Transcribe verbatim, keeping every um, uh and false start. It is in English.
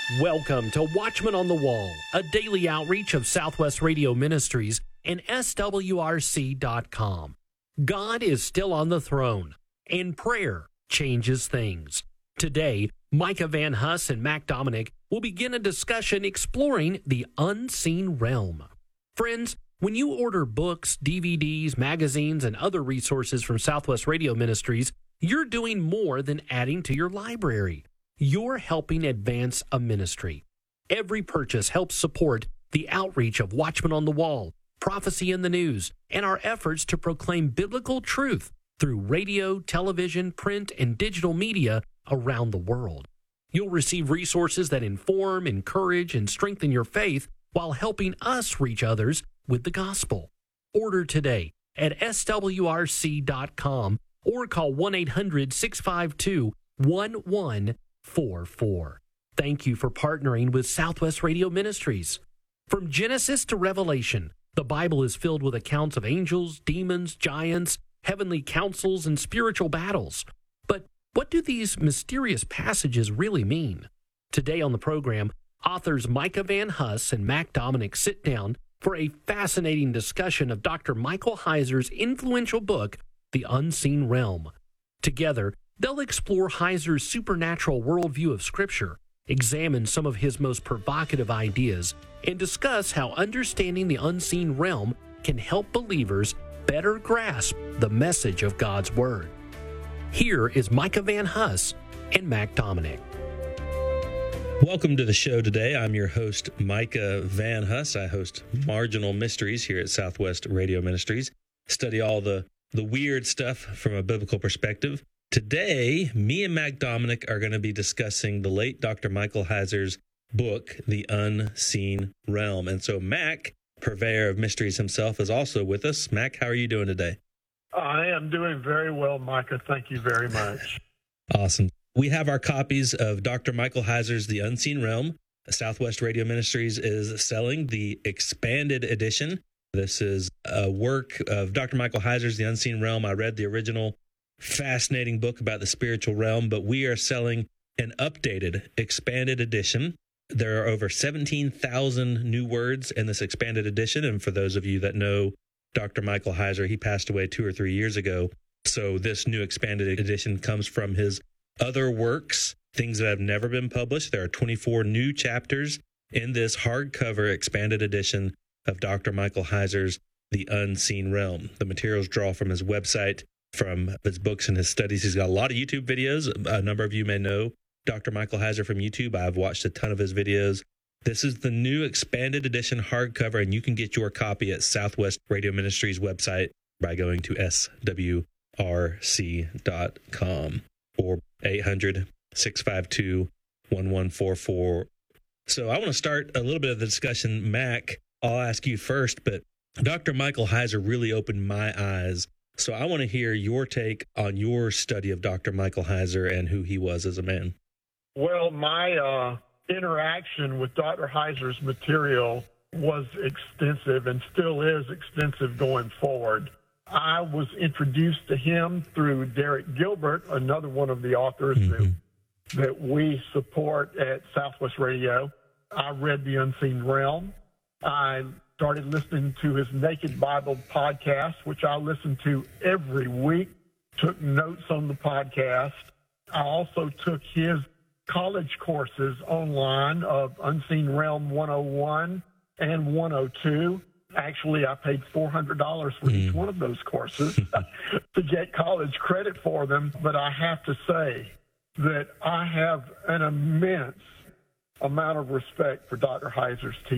Welcome to Watchman on the Wall, a daily outreach of Southwest Radio Ministries and S W R C dot com. God is still on the throne, and prayer changes things. Today, Micah Van Huss and Mac Dominic will begin a discussion exploring the unseen realm. Friends, when you order books, D V Ds, magazines, and other resources from Southwest Radio Ministries, you're doing more than adding to your library. You're helping advance a ministry. Every purchase helps support the outreach of Watchman on the Wall, Prophecy in the News, and our efforts to proclaim biblical truth through radio, television, print, and digital media around the world. You'll receive resources that inform, encourage, and strengthen your faith while helping us reach others with the gospel. Order today at S W R C dot com or call one eight hundred, six five two, one one four four. Thank you for partnering with Southwest Radio Ministries. From Genesis to Revelation, the Bible is filled with accounts of angels, demons, giants, heavenly councils, and spiritual battles. But what do these mysterious passages really mean? Today on the program, authors Micah Van Huss and Mac Dominic sit down for a fascinating discussion of Doctor Michael Heiser's influential book, The Unseen Realm. Together, they'll explore Heiser's supernatural worldview of Scripture, examine some of his most provocative ideas, and discuss how understanding the unseen realm can help believers better grasp the message of God's Word. Here is Micah Van Huss and Mac Dominic. Welcome to the show today. I'm your host, Micah Van Huss. I host Marginal Mysteries here at Southwest Radio Ministries, study all the, the weird stuff from a biblical perspective. Today, me and Mac Dominic are going to be discussing the late Doctor Michael Heiser's book, The Unseen Realm. And so Mac, purveyor of mysteries himself, is also with us. Mac, how are you doing today? I am doing very well, Micah. Thank you very much. Awesome. We have our copies of Doctor Michael Heiser's The Unseen Realm. Southwest Radio Ministries is selling the expanded edition. This is a work of Doctor Michael Heiser's The Unseen Realm. I read the original fascinating book about the spiritual realm, but we are selling an updated, expanded edition. There are over seventeen thousand new words in this expanded edition. And for those of you that know Doctor Michael Heiser, he passed away two or three years ago. So this new expanded edition comes from his other works, things that have never been published. There are twenty-four new chapters in this hardcover expanded edition of Doctor Michael Heiser's The Unseen Realm. The materials draw from his website, from his books and his studies. He's got a lot of YouTube videos. A number of you may know Doctor Michael Heiser from YouTube. I've watched a ton of his videos. This is the new expanded edition hardcover, and you can get your copy at Southwest Radio Ministries website by going to S W R C dot com or eight hundred, six five two, one one four four. So I want to start a little bit of the discussion. Mac, I'll ask you first, but Doctor Michael Heiser really opened my eyes. So I want to hear your take on your study of Doctor Michael Heiser and who he was as a man. Well, my uh, interaction with Doctor Heiser's material was extensive and still is extensive going forward. I was introduced to him through Derek Gilbert, another one of the authors mm-hmm. that, that we support at Southwest Radio. I read The Unseen Realm. I started listening to his Naked Bible podcast, which I listen to every week, took notes on the podcast. I also took his college courses online of Unseen Realm one oh one and one oh two. Actually, I paid four hundred dollars for mm. each one of those courses to get college credit for them. But I have to say that I have an immense amount of respect for Doctor Heiser's teaching.